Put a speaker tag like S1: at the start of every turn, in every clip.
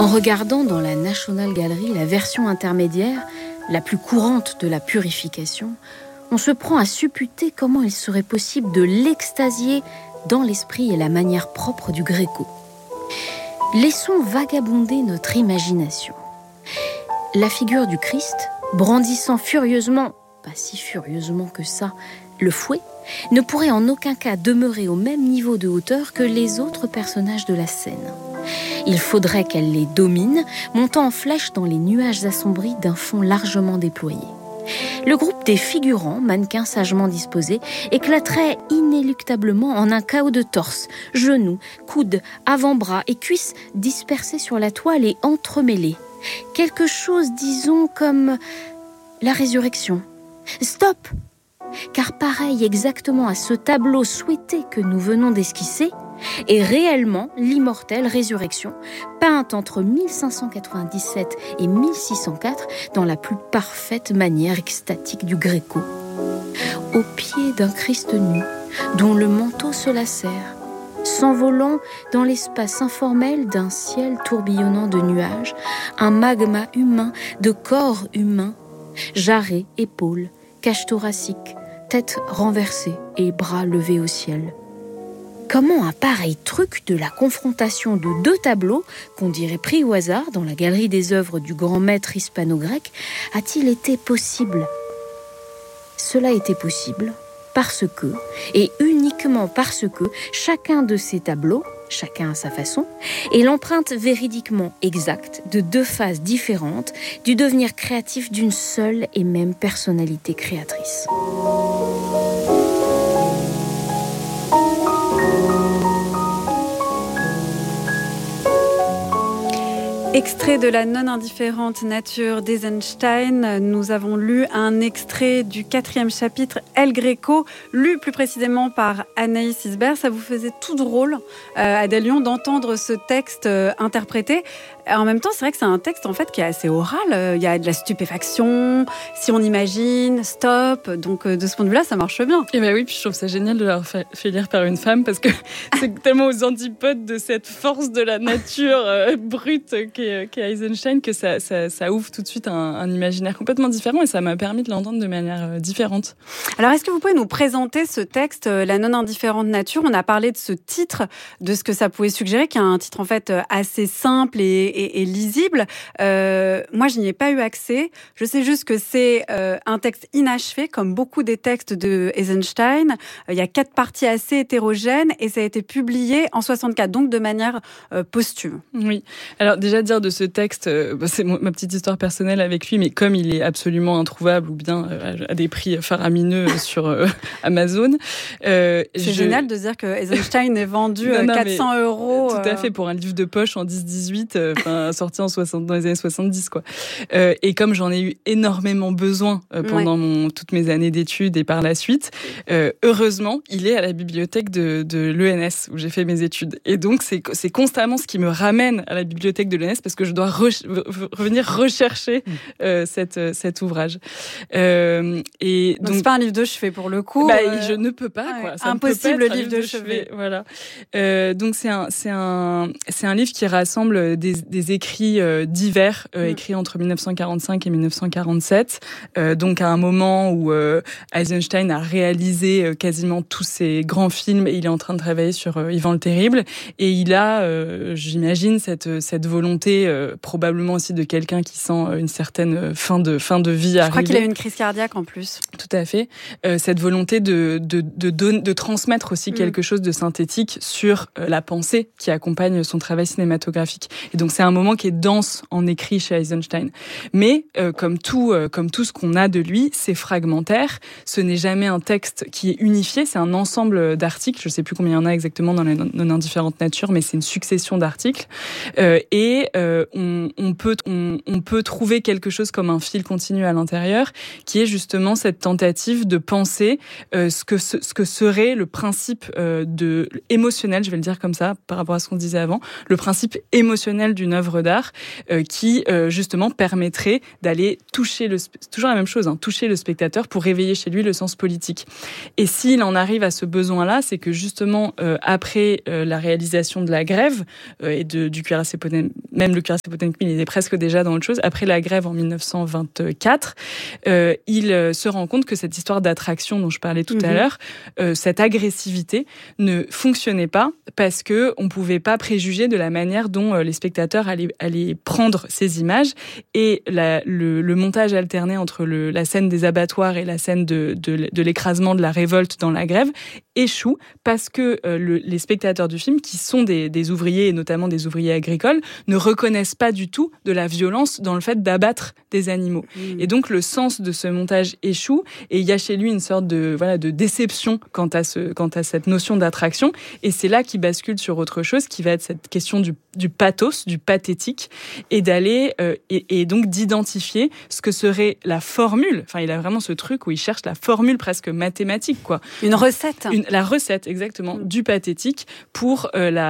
S1: En regardant dans la National Gallery la version intermédiaire, la plus courante de la purification, on se prend à supputer comment il serait possible de l'extasier dans l'esprit et la manière propre du Gréco. Laissons vagabonder notre imagination. La figure du Christ, brandissant furieusement, pas si furieusement que ça, le fouet, ne pourrait en aucun cas demeurer au même niveau de hauteur que les autres personnages de la scène. Il faudrait qu'elle les domine, montant en flèche dans les nuages assombris d'un fond largement déployé. Le groupe des figurants, mannequins sagement disposés, éclaterait inéluctablement en un chaos de torses, genoux, coudes, avant-bras et cuisses dispersés sur la toile et entremêlés. Quelque chose, disons, comme la résurrection. Stop! Car pareil exactement à ce tableau souhaité que nous venons d'esquisser, est réellement l'immortelle résurrection, peinte entre 1597 et 1604 dans la plus parfaite manière extatique du Gréco. Au pied d'un Christ nu, dont le manteau se lacère, s'envolant dans l'espace informel d'un ciel tourbillonnant de nuages, un magma humain de corps humains, jarrets, épaules, cage thoracique, tête renversée et bras levés au ciel. Comment un pareil truc de la confrontation de deux tableaux, qu'on dirait pris au hasard dans la galerie des œuvres du grand maître hispano-grec, a-t-il été possible ? Cela était possible parce que, et uniquement parce que, chacun de ces tableaux, chacun à sa façon, est l'empreinte véridiquement exacte de deux phases différentes du devenir créatif d'une seule et même personnalité créatrice.
S2: Extrait de la non-indifférente nature d'Eisenstein, nous avons lu un extrait du 4e chapitre El Greco, lu plus précisément par Anaïs Isbert. Ça vous faisait tout drôle, Adèle Lyon, d'entendre ce texte interprété. En même temps, c'est vrai que c'est un texte en fait qui est assez oral. Il y a de la stupéfaction, si on imagine, stop. Donc de ce point de vue-là, ça marche bien.
S3: Et ben oui, puis je trouve ça génial de l'avoir fait lire par une femme parce que c'est tellement aux antipodes de cette force de la nature brute qu'est Eisenstein que ça ouvre tout de suite un imaginaire complètement différent et ça m'a permis de l'entendre de manière différente.
S2: Alors, est-ce que vous pouvez nous présenter ce texte, La non-indifférente nature ? On a parlé de ce titre, de ce que ça pouvait suggérer, qui est un titre en fait assez simple et lisible. Moi, je n'y ai pas eu accès. Je sais juste que c'est un texte inachevé, comme beaucoup des textes de Eisenstein. Il y a 4 parties assez hétérogènes et ça a été publié en 64, donc de manière posthume.
S3: Oui. Alors déjà dire de ce texte, c'est ma petite histoire personnelle avec lui, mais comme il est absolument introuvable ou bien à des prix faramineux sur Amazon. C'est
S2: génial de dire que Eisenstein est vendu 400 €.
S3: Tout à fait, pour un livre de poche en 10-18, sorti dans les années 70, quoi. Et comme j'en ai eu énormément besoin pendant toutes mes années d'études et par la suite, heureusement, il est à la bibliothèque de l'ENS où j'ai fait mes études. Et donc, c'est constamment ce qui me ramène à la bibliothèque de l'ENS parce que je dois revenir rechercher cet ouvrage. Et
S2: donc, c'est pas un livre de chevet pour le coup.
S3: Je ne peux pas, quoi. Ça
S2: impossible livre de chevet.
S3: Voilà. Donc, c'est un livre qui rassemble des écrits divers, écrits entre 1945 et 1947. Donc, à un moment où Eisenstein a réalisé quasiment tous ses grands films et il est en train de travailler sur Ivan le Terrible. Et il a, j'imagine, cette volonté, probablement aussi de quelqu'un qui sent une certaine fin de vie arriver.
S2: Je crois qu'il a eu une crise cardiaque en plus.
S3: Tout à fait. Cette volonté de transmettre aussi quelque chose de synthétique sur la pensée qui accompagne son travail cinématographique. Et donc c'est un moment qui est dense en écrit chez Eisenstein. Mais comme tout ce qu'on a de lui, c'est fragmentaire. Ce n'est jamais un texte qui est unifié. C'est un ensemble d'articles. Je ne sais plus combien il y en a exactement dans la non-indifférente nature, mais c'est une succession d'articles. On peut trouver quelque chose comme un fil continu à l'intérieur, qui est justement cette tentative de penser ce que serait le principe émotionnel, je vais le dire comme ça, par rapport à ce qu'on disait avant, le principe émotionnel d'une œuvre d'art qui justement permettrait d'aller toucher toujours la même chose, toucher le spectateur pour réveiller chez lui le sens politique. Et s'il en arrive à ce besoin-là, c'est que justement après la réalisation de La Grève et du cuirassé même le cuirassé Potemkin, il est presque déjà dans autre chose. Après la grève en 1924, il se rend compte que cette histoire d'attraction dont je parlais tout à l'heure, cette agressivité ne fonctionnait pas parce que on pouvait pas préjuger de la manière dont les spectateurs allaient prendre ces images, et le montage alterné entre la scène des abattoirs et la scène de l'écrasement de la révolte dans la grève échoue parce que les spectateurs du film, qui sont des ouvriers et notamment des ouvriers agricoles, ne reconnaissent pas du tout de la violence dans le fait d'abattre des animaux. Et donc le sens de ce montage échoue, et il y a chez lui une sorte de déception quant à cette notion d'attraction, et c'est là qu'il bascule sur autre chose qui va être cette question du pathos, du pathétique, et d'aller et donc d'identifier ce que serait la formule. Enfin, il a vraiment ce truc où il cherche la formule presque mathématique, quoi.
S2: Une recette.
S3: La recette, exactement, du pathétique pour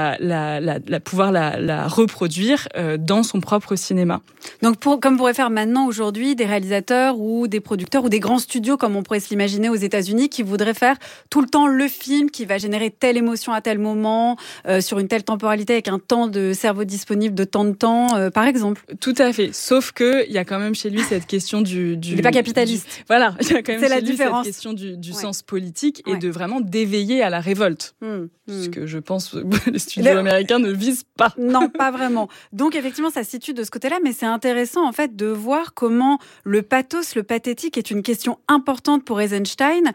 S3: pouvoir la reproduire dans son propre cinéma.
S2: Donc, comme pourraient faire maintenant aujourd'hui des réalisateurs ou des producteurs ou des grands studios, comme on pourrait se l'imaginer aux États-Unis, qui voudraient faire tout le temps le film qui va générer telle émotion à tel moment, sur une telle temporalité, avec un temps de cerveau disponible de tant de temps, par exemple.
S3: Tout à fait. Sauf que il y a quand même chez lui cette question du
S2: il n'est pas capitaliste.
S3: Voilà, il y a quand même
S2: c'est
S3: chez
S2: la
S3: lui
S2: différence.
S3: cette question du sens politique et de vraiment d'éveiller à la révolte. Ce que je pense les studios américains ne visent pas.
S2: Non, pas vraiment. Donc effectivement, ça se situe de ce côté-là, mais c'est intéressant en fait de voir comment le pathos, le pathétique est une question importante pour Eisenstein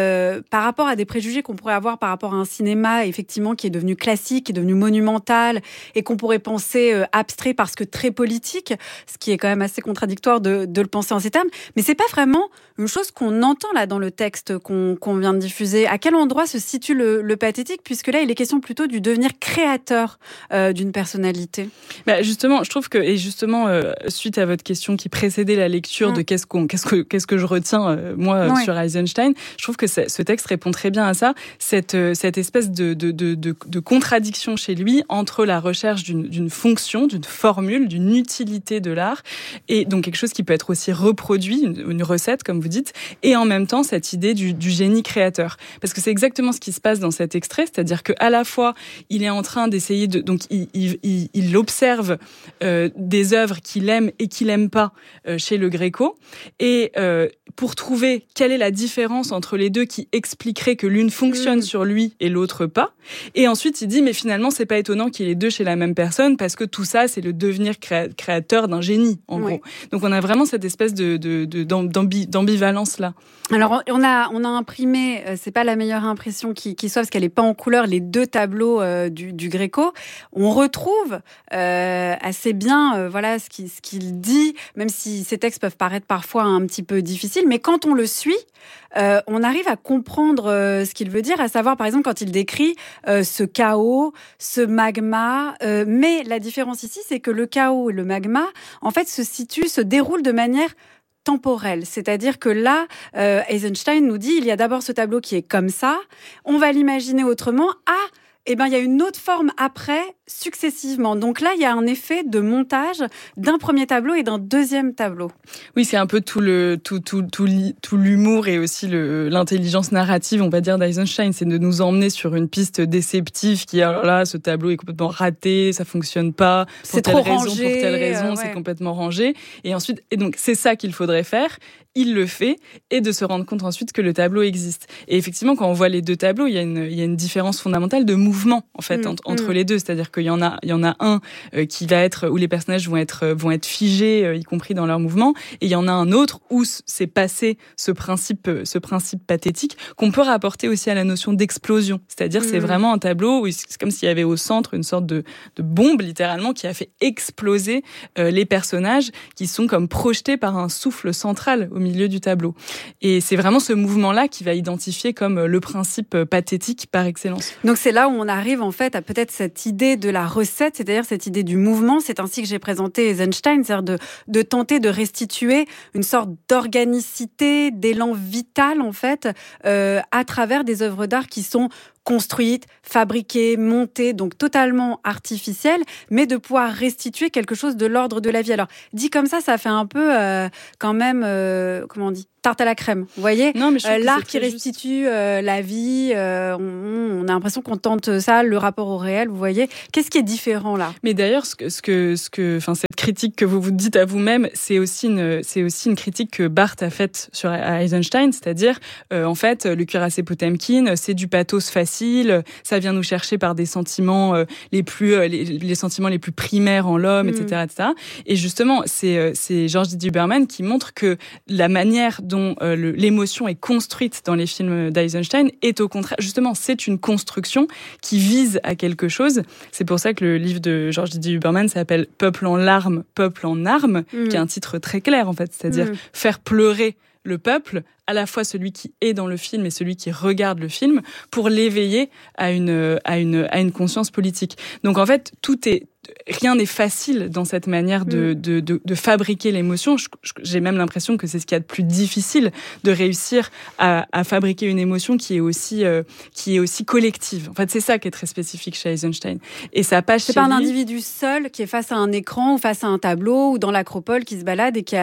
S2: par rapport à des préjugés qu'on pourrait avoir par rapport à un cinéma effectivement qui est devenu classique, qui est devenu monumental et qu'on pourrait penser abstrait parce que très politique, ce qui est quand même assez contradictoire de le penser en ces termes. Mais c'est pas vraiment une chose qu'on entend là dans le texte qu'on vient de diffuser. À quel endroit se situe le pathétique, puisque là il est question plutôt du devenir créateur d'une personnalité.
S3: Justement, je trouve que, et justement suite à votre question qui précédait la lecture de qu'est-ce que je retiens sur Eisenstein, je trouve que ce texte répond très bien à ça, cette espèce de contradiction chez lui entre la recherche d'une fonction, d'une formule, d'une utilité de l'art, et donc quelque chose qui peut être aussi reproduit, une recette comme vous dites, et en même temps cette idée du génie créateur. Parce que c'est exactement ce qui se passe dans cet extrait, c'est-à-dire qu'à la fois il est en train d'essayer donc il observe des œuvres qu'il aime et qu'il aime pas chez le Gréco, et pour trouver quelle est la différence entre les deux qui expliquerait que l'une fonctionne sur lui et l'autre pas. Et ensuite il dit mais finalement c'est pas étonnant qu'il y ait les deux chez la même personne, parce que tout ça c'est le devenir créateur d'un génie en gros. Donc on a vraiment cette espèce d'ambivalence là.
S2: Alors on a imprimé, c'est pas la meilleure impression qui soit parce qu'elle est pas en couleur, les deux tableaux du Gréco. On retrouve assez bien voilà ce qu'il dit, même si ces textes peuvent paraître parfois un petit peu difficiles, mais quand on le suit, on arrive à comprendre ce qu'il veut dire, à savoir par exemple quand il décrit ce chaos, ce magma, mais la différence ici c'est que le chaos et le magma en fait se déroulent de manière temporelle, c'est-à-dire que là, Eisenstein nous dit, il y a d'abord ce tableau qui est comme ça, on va l'imaginer autrement, il y a une autre forme après, successivement. Donc là, il y a un effet de montage d'un premier tableau et d'un deuxième tableau.
S3: Oui, c'est un peu tout l'humour et aussi l'intelligence narrative, on va dire, d'Eisenstein. C'est de nous emmener sur une piste déceptive qui, alors là, ce tableau est complètement raté, ça fonctionne pas.
S2: C'est trop rangé.
S3: Pour telle raison, c'est complètement rangé. Et donc, c'est ça qu'il faudrait faire. Il le fait, et de se rendre compte ensuite que le tableau existe. Et effectivement, quand on voit les deux tableaux, il y a une différence fondamentale de mouvement, en fait, entre les deux. C'est-à-dire qu'il y en a un qui va être, où les personnages vont être figés, y compris dans leur mouvement, et il y en a un autre où c'est passé ce principe pathétique qu'on peut rapporter aussi à la notion d'explosion. C'est-à-dire, c'est vraiment un tableau où c'est comme s'il y avait au centre une sorte de bombe, littéralement, qui a fait exploser les personnages qui sont comme projetés par un souffle central au milieu du tableau. Et c'est vraiment ce mouvement-là qui va identifier comme le principe pathétique par excellence.
S2: Donc c'est là où on arrive en fait à peut-être cette idée de la recette, c'est-à-dire cette idée du mouvement. C'est ainsi que j'ai présenté Eisenstein, c'est-à-dire de tenter de restituer une sorte d'organicité, d'élan vital en fait, à travers des œuvres d'art qui sont construite, fabriquée, montée, donc totalement artificielle, mais de pouvoir restituer quelque chose de l'ordre de la vie. Alors, dit comme ça fait un peu quand même, comment on dit, tarte à la crème, vous voyez.
S3: Non, mais
S2: l'art qui restitue la vie, on a l'impression qu'on tente ça, le rapport au réel, vous voyez. Qu'est-ce qui est différent là ?
S3: Mais d'ailleurs, cette critique que vous vous dites à vous-même, c'est aussi une critique que Barthes a faite sur Eisenstein, c'est-à-dire en fait, le cuirassé Potemkin, c'est du pathos facile, ça vient nous chercher par des sentiments les sentiments les plus primaires en l'homme, etc., etc. Et justement, c'est George Didier Huberman qui montre que la manière dont l'émotion est construite dans les films d'Eisenstein est au contraire, justement, c'est une construction qui vise à quelque chose. C'est pour ça que le livre de George Didier Huberman s'appelle « Peuple en larmes, peuple en armes », qui est un titre très clair, en fait, c'est-à-dire faire pleurer le peuple, à la fois celui qui est dans le film et celui qui regarde le film, pour l'éveiller à une conscience politique. Donc en fait, rien n'est facile dans cette manière de fabriquer l'émotion. J'ai même l'impression que c'est ce qu'il y a de plus difficile, de réussir à fabriquer une émotion qui est aussi collective. En fait, c'est ça qui est très spécifique chez Eisenstein. Et ça passe
S2: c'est pas un individu seul qui est face à un écran ou face à un tableau ou dans l'acropole qui se balade et qui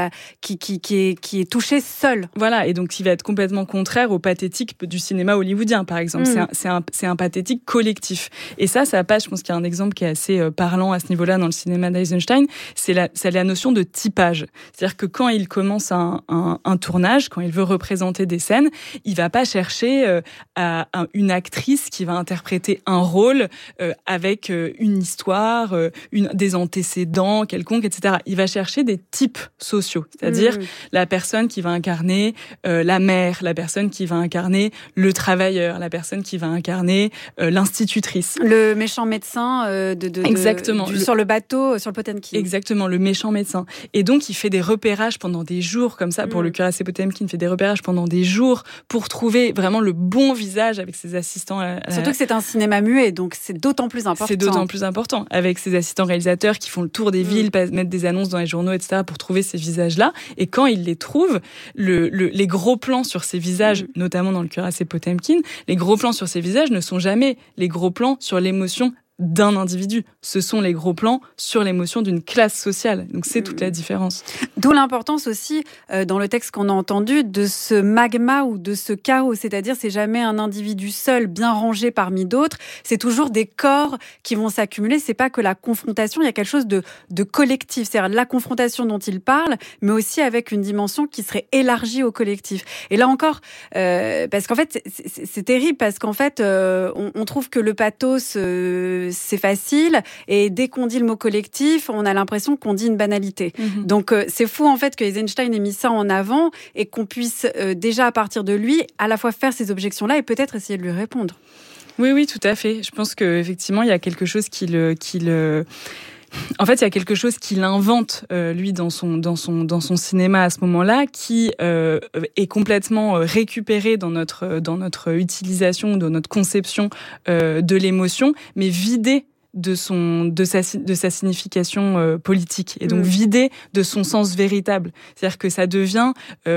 S2: est touché seul.
S3: Voilà, et donc qui va être complètement contraire au pathétique du cinéma hollywoodien, par exemple. C'est un pathétique collectif. Et ça passe, je pense qu'il y a un exemple qui est assez parlant à ce niveau-là dans le cinéma d'Eisenstein, c'est la notion de typage. C'est-à-dire que quand il commence un tournage, quand il veut représenter des scènes, il va pas chercher une actrice qui va interpréter un rôle avec une histoire, des antécédents quelconques, etc. Il va chercher des types sociaux, c'est-à-dire la personne qui va incarner la mère, la personne qui va incarner le travailleur, la personne qui va incarner l'institutrice.
S2: Le méchant médecin
S3: Exactement.
S2: Sur le bateau, sur le Potemkin.
S3: Exactement, le méchant médecin. Et donc, il fait des repérages pendant des jours, comme ça, pour le cuirassé Potemkin, il fait des repérages pendant des jours pour trouver vraiment le bon visage avec ses assistants.
S2: Surtout que c'est un cinéma muet, donc c'est d'autant plus important.
S3: C'est d'autant plus important, avec ses assistants réalisateurs qui font le tour des villes, mettre des annonces dans les journaux, etc., pour trouver ces visages-là. Et quand il les trouve, les gros plans sur ces visages, notamment dans le cuirassé Potemkin, les gros plans sur ces visages ne sont jamais les gros plans sur l'émotion d'un individu. Ce sont les gros plans sur l'émotion d'une classe sociale. Donc c'est toute la différence.
S2: D'où l'importance aussi, dans le texte qu'on a entendu, de ce magma ou de ce chaos. C'est-à-dire, c'est jamais un individu seul, bien rangé parmi d'autres. C'est toujours des corps qui vont s'accumuler. C'est pas que la confrontation, il y a quelque chose de collectif. C'est-à-dire la confrontation dont il parle, mais aussi avec une dimension qui serait élargie au collectif. Et là encore, parce qu'en fait, c'est terrible, parce qu'en fait, on trouve que le pathos, c'est facile, et dès qu'on dit le mot collectif, on a l'impression qu'on dit une banalité. Donc c'est fou en fait que Eisenstein ait mis ça en avant et qu'on puisse déjà à partir de lui à la fois faire ces objections-là et peut-être essayer de lui répondre.
S3: Oui, tout à fait. Je pense qu'effectivement, il y a quelque chose En fait, il y a quelque chose qu'il invente, lui, dans son cinéma à ce moment-là, qui est complètement récupéré dans notre utilisation, dans notre conception de l'émotion, mais vidé de sa signification politique, et donc vidé de son sens véritable. C'est-à-dire que ça devient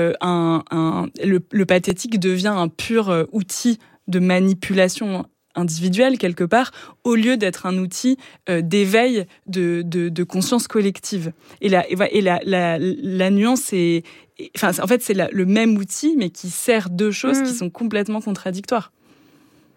S3: le pathétique devient un pur outil de manipulation individuelle quelque part, au lieu d'être un outil d'éveil de conscience collective. Et la nuance est... Enfin, en fait, c'est le même outil, mais qui sert deux choses qui sont complètement contradictoires.